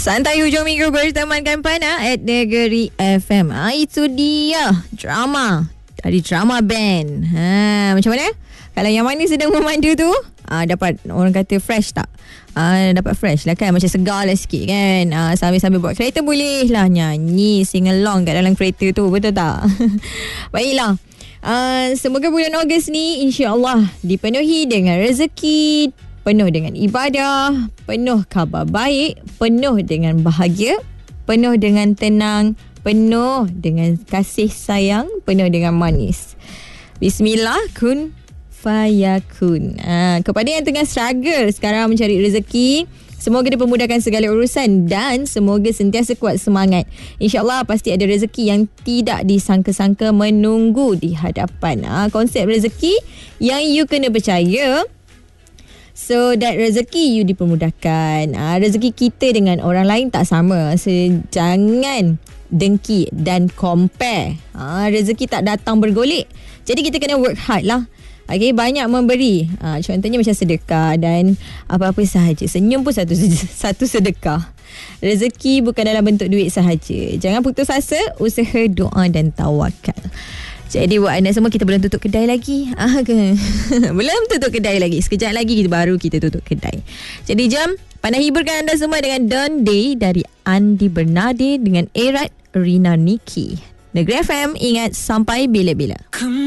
Santai hujung minggu bertemankan Pana at Negeri FM. Itu dia drama dari drama band. Macam mana? Kalau yang mana sedang memandu tu, dapat orang kata fresh tak? Dapat fresh lah kan. Macam segar lah sikit kan. Sambil-sambil buat kereta boleh lah nyanyi, sing along kat dalam kereta tu. Betul tak? Baiklah. Semoga bulan Ogos ni insya-Allah dipenuhi dengan rezeki, penuh dengan ibadah, penuh khabar baik, penuh dengan bahagia, penuh dengan tenang, penuh dengan kasih sayang, penuh dengan manis. Bismillah, kun fayakun. Kepada yang tengah struggle sekarang mencari rezeki, semoga dipermudahkan segala urusan dan semoga sentiasa kuat semangat. InsyaAllah pasti ada rezeki yang tidak disangka-sangka menunggu di hadapan. Konsep rezeki yang you kena percaya, so that rezeki you dipermudahkan. Rezeki kita dengan orang lain tak sama. So, jangan dengki dan compare. Rezeki tak datang bergolek. Jadi kita kena work hard lah. Okay, banyak memberi. Contohnya macam sedekah dan apa-apa sahaja. Senyum pun satu sedekah. Rezeki bukan dalam bentuk duit sahaja. Jangan putus asa, usaha, doa dan tawakal. Jadi buat anda semua, kita belum tutup kedai lagi. Belum tutup kedai lagi. Sekejap lagi baru kita tutup kedai. Jadi jom Pana hiburkan anda semua dengan Don Day dari Andi Bernade dengan Erat Rina Niki. Negeri FM, ingat sampai bila-bila.